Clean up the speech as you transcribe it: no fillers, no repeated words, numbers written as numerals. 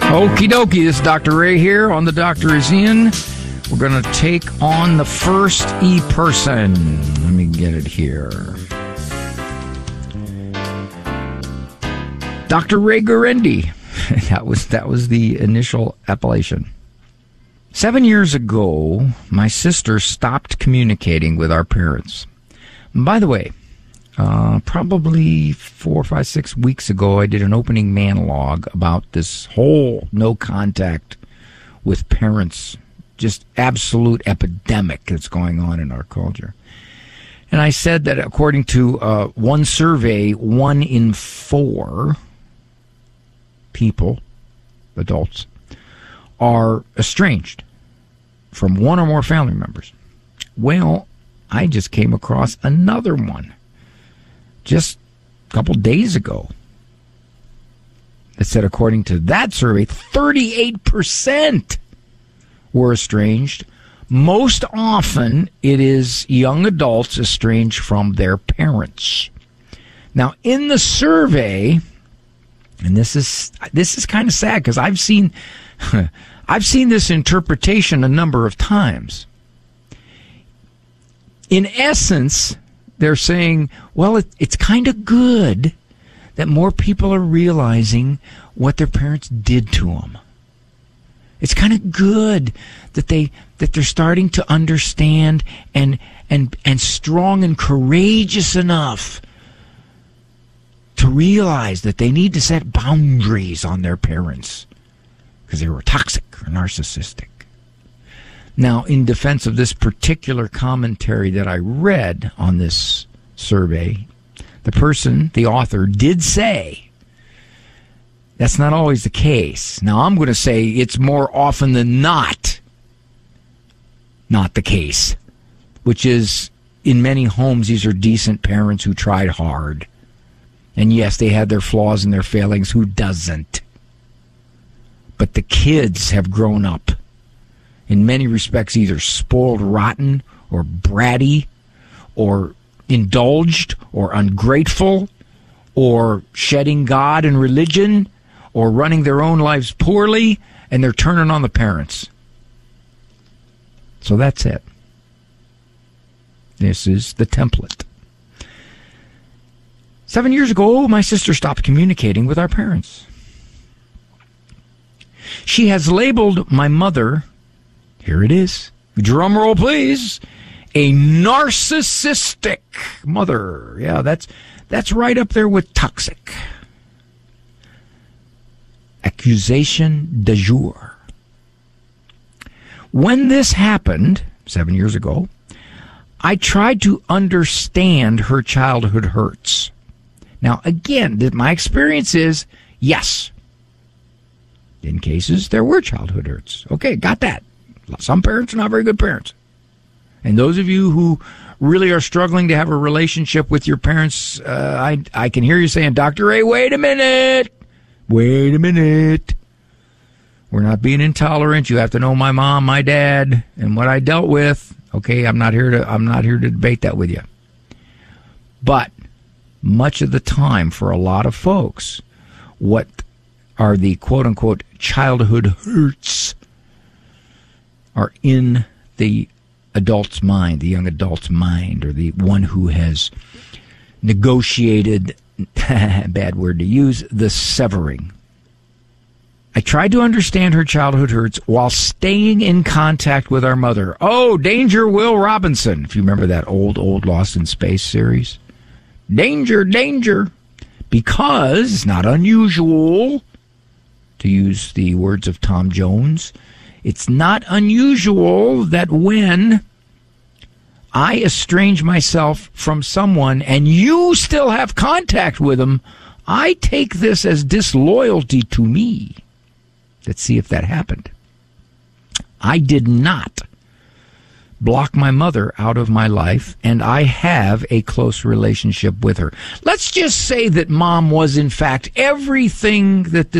Okie dokie, this is Dr. Ray here on The Doctor Is In. We're going to take on the first E-person. Let me get it here. Dr. Ray Guarendi. That was the initial appellation. 7 years ago, my sister stopped communicating with our parents. And by the way, probably 4, 5, 6 weeks ago, I did an opening monologue about this whole no contact with parents, just absolute epidemic that's going on in our culture. And I said that according to one survey, 1 in 4 people, adults, are estranged from one or more family members. Well, I just came across another one just a couple days ago that said, according to that survey, 38% were estranged. Most often, it is young adults estranged from their parents. Now, in the survey, and this is kind of sad because I've seen this interpretation a number of times. In essence, they're saying, well, it's kind of good that more people are realizing what their parents did to them. It's kind of good that they're starting to understand and strong and courageous enough to realize that they need to set boundaries on their parents because they were toxic or narcissistic. Now, in defense of this particular commentary that I read on this survey, the author, did say that's not always the case. Now, I'm going to say it's more often than not the case, which is in many homes, these are decent parents who tried hard. And yes, they had their flaws and their failings. Who doesn't? But the kids have grown up, in many respects, either spoiled rotten or bratty or indulged or ungrateful or shedding God and religion or running their own lives poorly, and they're turning on the parents. So that's it. This is the template. 7 years ago, my sister stopped communicating with our parents. She has labeled my mother, here it is, drum roll please, a narcissistic mother. Yeah, that's right up there with toxic. Accusation de jour. When this happened 7 years ago, I tried to understand her childhood hurts. Now, again, my experience is, yes, in cases, there were childhood hurts. Okay, got that. Some parents are not very good parents. And those of you who really are struggling to have a relationship with your parents, I can hear you saying, Dr. Ray, wait a minute. We're not being intolerant. You have to know my mom, my dad, and what I dealt with. Okay, I'm not here to debate that with you. But much of the time, for a lot of folks, what are the quote-unquote childhood hurts are in the adult's mind, the young adult's mind, or the one who has negotiated, bad word to use, the severing. I tried to understand her childhood hurts while staying in contact with our mother. Oh, danger, Will Robinson, if you remember that old Lost in Space series. Danger, danger. Because it's not unusual, to use the words of Tom Jones, it's not unusual that when I estrange myself from someone and you still have contact with them, I take this as disloyalty to me. Let's see if that happened. I did not block my mother out of my life, and I have a close relationship with her. Let's just say that Mom was, in fact, everything that this